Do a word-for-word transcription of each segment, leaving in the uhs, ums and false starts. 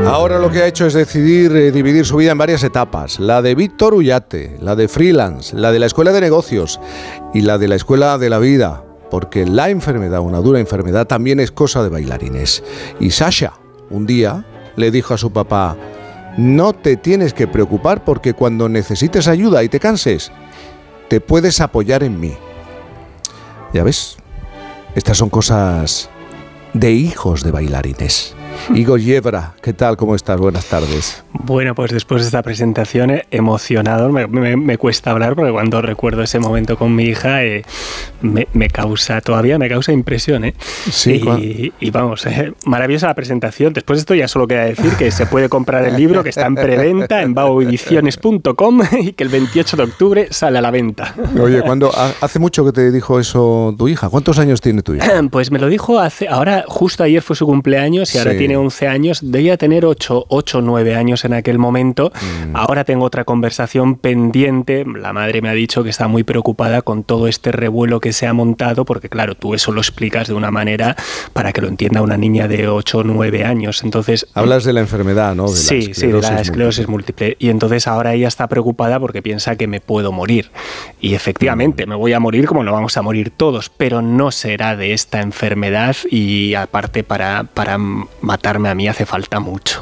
Ahora lo que ha hecho es decidir eh, dividir su vida en varias etapas. La de Víctor Ullate, la de freelance, la de la escuela de negocios y la de la escuela de la vida. Porque la enfermedad, una dura enfermedad, también es cosa de bailarines. Y Sasha, un día, le dijo a su papá: no te tienes que preocupar porque cuando necesites ayuda y te canses, te puedes apoyar en mí. Ya ves, estas son cosas de hijos de bailarines. Igor Yebra, ¿qué tal? ¿Cómo estás? Buenas tardes. Bueno, pues después de esta presentación, eh, emocionado, me, me, me cuesta hablar porque cuando recuerdo ese momento con mi hija, eh, me, me causa, todavía me causa impresión, ¿eh? Sí, y, y vamos, eh, maravillosa la presentación. Después de esto ya solo queda decir que se puede comprar el libro, que está en preventa en bao ediciones punto com y que el veintiocho de octubre sale a la venta. Oye, ¿cuándo, hace mucho que te dijo eso tu hija? ¿Cuántos años tiene tu hija? Pues me lo dijo hace, ahora justo ayer fue su cumpleaños y ahora Sí. tiene once años, debía tener ocho o nueve años en aquel momento. Mm. Ahora tengo otra conversación pendiente. La madre me ha dicho que está muy preocupada con todo este revuelo que se ha montado, porque claro, tú eso lo explicas de una manera para que lo entienda una niña de ocho o nueve años. Entonces, hablas de la enfermedad, ¿no? De sí, sí, de la esclerosis múltiple. Y entonces ahora ella está preocupada porque piensa que me puedo morir. Y efectivamente, mm. me voy a morir como lo vamos a morir todos, pero no será de esta enfermedad y aparte para, para matarme a mí hace falta mucho.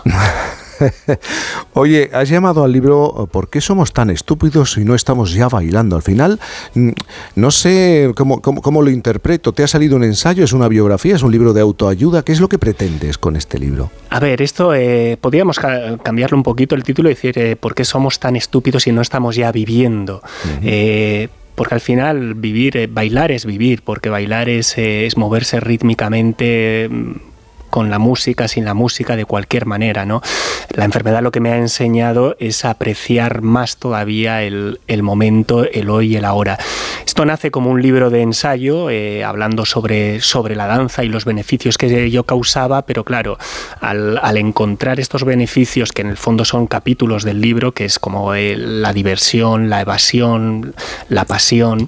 Oye, has llamado al libro ¿Por qué somos tan estúpidos si no estamos ya bailando? Al final, no sé cómo, cómo, cómo lo interpreto. ¿Te ha salido un ensayo? ¿Es una biografía? ¿Es un libro de autoayuda? ¿Qué es lo que pretendes con este libro? A ver, esto eh, podríamos ca- cambiarle un poquito el título y decir eh, ¿por qué somos tan estúpidos si no estamos ya viviendo? Uh-huh. Eh, Porque al final vivir, eh, bailar es vivir, porque bailar es, eh, es moverse rítmicamente, eh, con la música, sin la música, de cualquier manera, ¿no? La enfermedad lo que me ha enseñado es apreciar más todavía el, el momento, el hoy y el ahora. Esto nace como un libro de ensayo, eh, hablando sobre, sobre la danza y los beneficios que yo causaba, pero claro, al, al encontrar estos beneficios, que en el fondo son capítulos del libro, que es como eh, la diversión, la evasión, la pasión,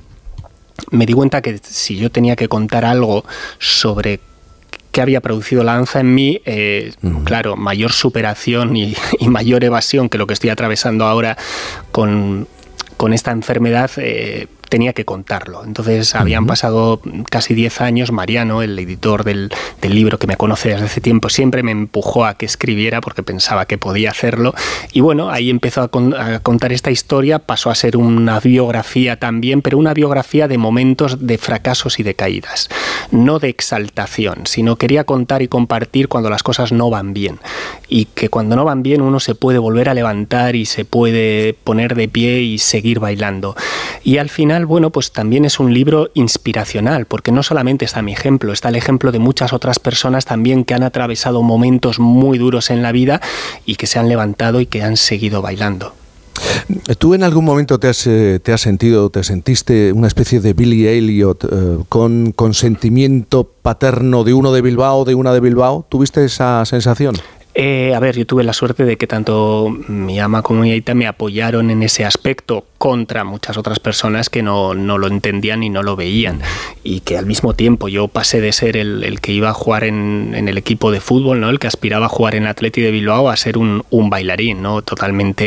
me di cuenta que si yo tenía que contar algo sobre que había producido la danza en mí, eh, uh-huh. claro, mayor superación y, y mayor evasión que lo que estoy atravesando ahora con, con esta enfermedad, eh, tenía que contarlo. Entonces uh-huh. habían pasado casi diez años. Mariano, el editor del, del libro, que me conoce desde hace tiempo, siempre me empujó a que escribiera porque pensaba que podía hacerlo. Y bueno, ahí empezó a, con, a contar esta historia, pasó a ser una biografía también, pero una biografía de momentos de fracasos y de caídas. No de exaltación, sino quería contar y compartir cuando las cosas no van bien. Y que cuando no van bien uno se puede volver a levantar y se puede poner de pie y seguir bailando. Y al final, bueno, pues también es un libro inspiracional, porque no solamente está mi ejemplo, está el ejemplo de muchas otras personas también que han atravesado momentos muy duros en la vida y que se han levantado y que han seguido bailando. ¿Tú en algún momento te has, te has sentido, te sentiste una especie de Billy Elliot eh, con consentimiento paterno de uno de Bilbao, de una de Bilbao? ¿Tuviste esa sensación? Eh, a ver, yo tuve la suerte de que tanto mi ama como mi aita me apoyaron en ese aspecto contra muchas otras personas que no, no lo entendían y no lo veían. Y que al mismo tiempo yo pasé de ser el, el que iba a jugar en, en el equipo de fútbol, ¿no? El que aspiraba a jugar en Athletic de Bilbao, a ser un, un bailarín, ¿no? Totalmente